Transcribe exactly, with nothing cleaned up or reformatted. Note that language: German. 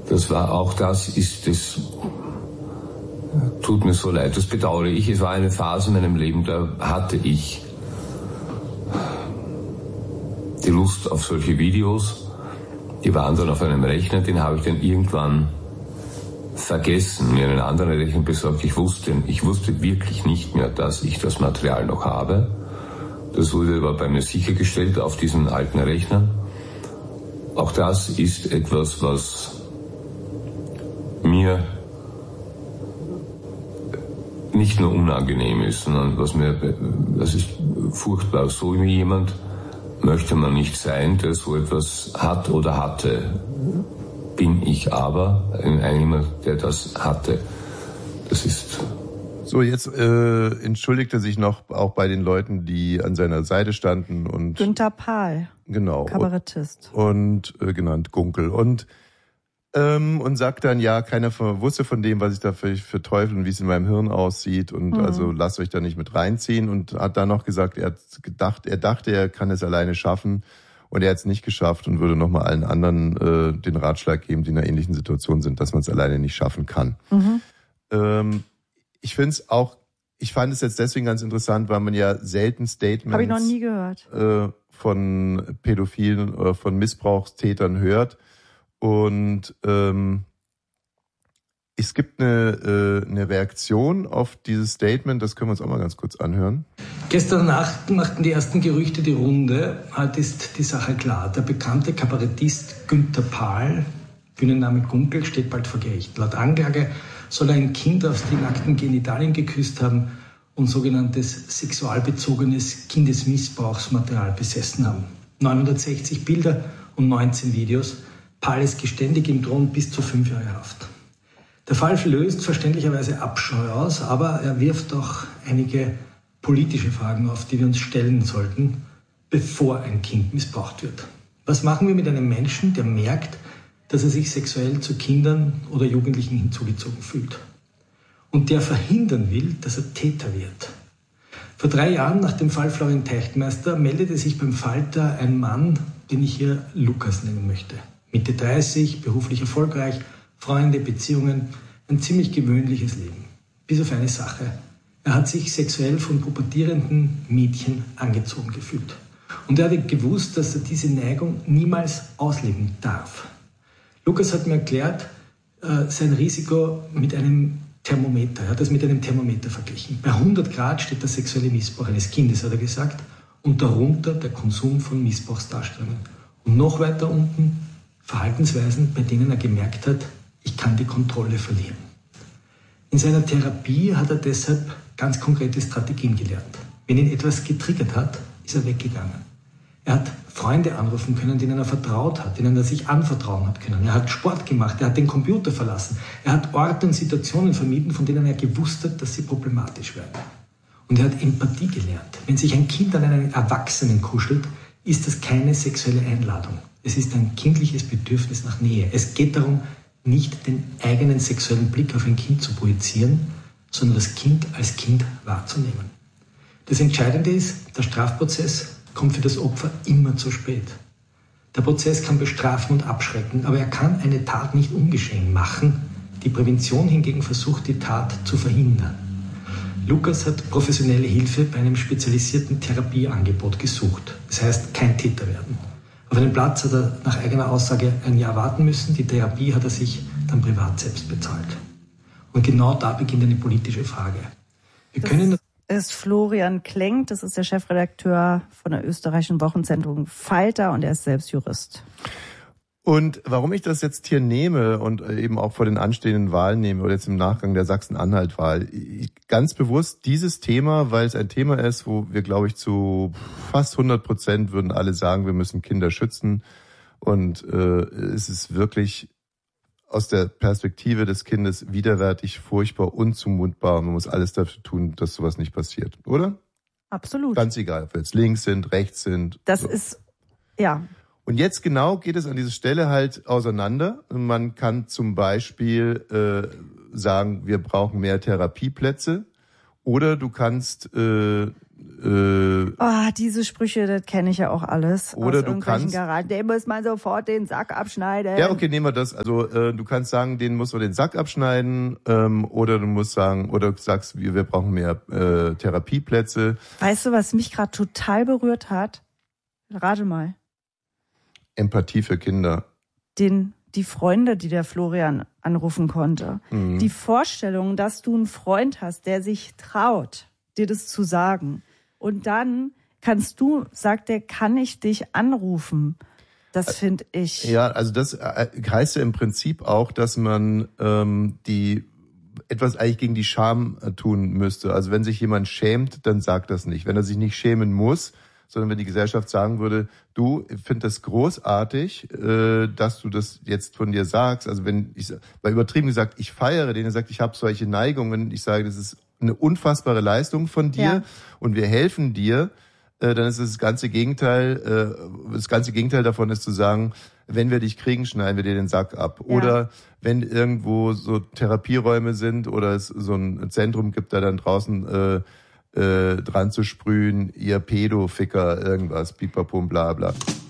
Das war auch das, ist das, tut mir so leid, das bedauere ich. Es war eine Phase in meinem Leben, da hatte ich die Lust auf solche Videos. Die waren dann auf einem Rechner, den habe ich dann irgendwann vergessen, mir einen anderen Rechner besorgt. Ich wusste, ich wusste wirklich nicht mehr, dass ich das Material noch habe. Das wurde aber bei mir sichergestellt auf diesen alten Rechnern. Auch das ist etwas, was mir nicht nur unangenehm ist, sondern was mir, das ist furchtbar. So wie jemand möchte man nicht sein, der so etwas hat oder hatte. Bin ich aber jemand, der das hatte. Das ist... So, jetzt äh, entschuldigt er sich noch auch bei den Leuten, die an seiner Seite standen. Und Günter Pahl, genau, Kabarettist. Und, und äh, genannt Gunkel. Und ähm, und sagt dann, ja, keiner von, wusste von dem, was ich da für, für Teufel und wie es in meinem Hirn aussieht. Und mhm. also lasst euch da nicht mit reinziehen. Und hat dann noch gesagt, er hat gedacht, er dachte, er kann es alleine schaffen. Und er hat es nicht geschafft und würde nochmal allen anderen äh, den Ratschlag geben, die in einer ähnlichen Situation sind, dass man es alleine nicht schaffen kann. Mhm. Ähm, ich finde es auch, ich fand es jetzt deswegen ganz interessant, weil man ja selten Statements Hab ich noch nie gehört. Äh, von Pädophilen oder von Missbrauchstätern hört. Und ähm, es gibt eine, äh, eine Reaktion auf dieses Statement, das können wir uns auch mal ganz kurz anhören. Gestern Nacht machten die ersten Gerüchte die Runde. Heute ist die Sache klar. Der bekannte Kabarettist Günter Pahl, Bühnenname Gunkel, steht bald vor Gericht. Laut Anklage soll er ein Kind auf die nackten Genitalien geküsst haben und sogenanntes sexualbezogenes Kindesmissbrauchsmaterial besessen haben. neunhundertsechzig Bilder und neunzehn Videos. Pahl ist geständig, im drohen bis zu fünf Jahre Haft. Der Fall löst verständlicherweise Abscheu aus, aber er wirft auch einige politische Fragen auf, die wir uns stellen sollten, bevor ein Kind missbraucht wird. Was machen wir mit einem Menschen, der merkt, dass er sich sexuell zu Kindern oder Jugendlichen hinzugezogen fühlt und der verhindern will, dass er Täter wird? Vor drei Jahren, nach dem Fall Florian Teichtmeister, meldete sich beim Falter ein Mann, den ich hier Lukas nennen möchte. Mitte dreißig, beruflich erfolgreich, Freunde, Beziehungen, ein ziemlich gewöhnliches Leben. Bis auf eine Sache. Er hat sich sexuell von pubertierenden Mädchen angezogen gefühlt. Und er hat gewusst, dass er diese Neigung niemals ausleben darf. Lukas hat mir erklärt, äh, sein Risiko mit einem Thermometer. Er hat das mit einem Thermometer verglichen. Bei hundert Grad steht der sexuelle Missbrauch eines Kindes, hat er gesagt, und darunter der Konsum von Missbrauchsdarstellungen. Und noch weiter unten Verhaltensweisen, bei denen er gemerkt hat, ich kann die Kontrolle verlieren. In seiner Therapie hat er deshalb ganz konkrete Strategien gelernt. Wenn ihn etwas getriggert hat, ist er weggegangen. Er hat Freunde anrufen können, denen er vertraut hat, denen er sich anvertrauen hat können. Er hat Sport gemacht, er hat den Computer verlassen. Er hat Orte und Situationen vermieden, von denen er gewusst hat, dass sie problematisch werden. Und er hat Empathie gelernt. Wenn sich ein Kind an einen Erwachsenen kuschelt, ist das keine sexuelle Einladung. Es ist ein kindliches Bedürfnis nach Nähe. Es geht darum, nicht den eigenen sexuellen Blick auf ein Kind zu projizieren, sondern das Kind als Kind wahrzunehmen. Das Entscheidende ist, der Strafprozess kommt für das Opfer immer zu spät. Der Prozess kann bestrafen und abschrecken, aber er kann eine Tat nicht ungeschehen machen. Die Prävention hingegen versucht, die Tat zu verhindern. Lukas hat professionelle Hilfe bei einem spezialisierten Therapieangebot gesucht. Das heißt, kein Täter werden. Auf einen Platz hat er nach eigener Aussage ein Jahr warten müssen. Die Therapie hat er sich dann privat selbst bezahlt. Und genau da beginnt eine politische Frage. Wir das können ist Florian Klenk, das ist der Chefredakteur von der österreichischen Wochenzeitung Falter und er ist selbst Jurist. Und warum ich das jetzt hier nehme und eben auch vor den anstehenden Wahlen nehme oder jetzt im Nachgang der Sachsen-Anhalt-Wahl, ganz bewusst dieses Thema, weil es ein Thema ist, wo wir, glaube ich, zu fast hundert Prozent würden alle sagen, wir müssen Kinder schützen. Und äh, es ist wirklich aus der Perspektive des Kindes widerwärtig, furchtbar, unzumutbar. Man muss alles dafür tun, dass sowas nicht passiert, oder? Absolut. Ganz egal, ob wir jetzt links sind, rechts sind. Das so. ist, ja... Und jetzt genau geht es an dieser Stelle halt auseinander. Man kann zum Beispiel äh, sagen, wir brauchen mehr Therapieplätze. Oder du kannst äh, Äh, oh, diese Sprüche, das kenne ich ja auch alles. Oder aus du kannst... Garagen. Dem muss man sofort den Sack abschneiden. Ja, okay, nehmen wir das. Also äh, du kannst sagen, den muss man den Sack abschneiden, ähm, oder du musst sagen, oder du sagst, wir, wir brauchen mehr äh, Therapieplätze. Weißt du, was mich gerade total berührt hat? Rate mal. Empathie für Kinder. Den, die Freunde, die der Florian anrufen konnte. Mhm. Die Vorstellung, dass du einen Freund hast, der sich traut, dir das zu sagen. Und dann kannst du, sagt er, kann ich dich anrufen. Das finde ich. Ja, also das heißt ja im Prinzip auch, dass man ähm, die etwas eigentlich gegen die Scham tun müsste. Also wenn sich jemand schämt, dann sagt das nicht. Wenn er sich nicht schämen muss, sondern wenn die Gesellschaft sagen würde, du, ich finde das großartig, äh, dass du das jetzt von dir sagst. Also wenn ich, bei übertrieben gesagt, ich feiere den, der sagt, ich habe solche Neigungen, ich sage, das ist eine unfassbare Leistung von dir, ja, und wir helfen dir, äh, dann ist es das ganze Gegenteil, äh, das ganze Gegenteil davon ist zu sagen, wenn wir dich kriegen, schneiden wir dir den Sack ab. Ja. Oder wenn irgendwo so Therapieräume sind oder es so ein Zentrum gibt, da dann draußen äh, äh, dran zu sprühen, ihr Pädoficker, irgendwas, pipapum, bla bla.